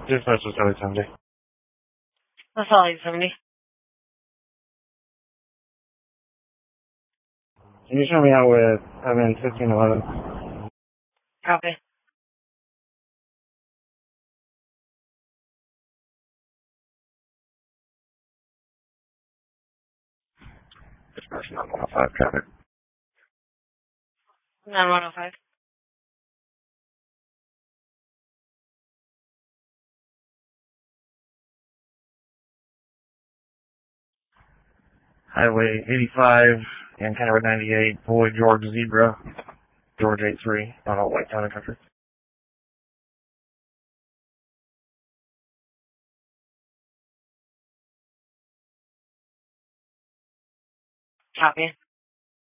Dispatch was Charlie 70. That's all 870. Can you show me out with Evan 1511? Copy. Dispatch 9105 traffic. 9105. Highway 85 and County Road 98, Boyd George Zebra, George 83, on all White Town and Country. Copy.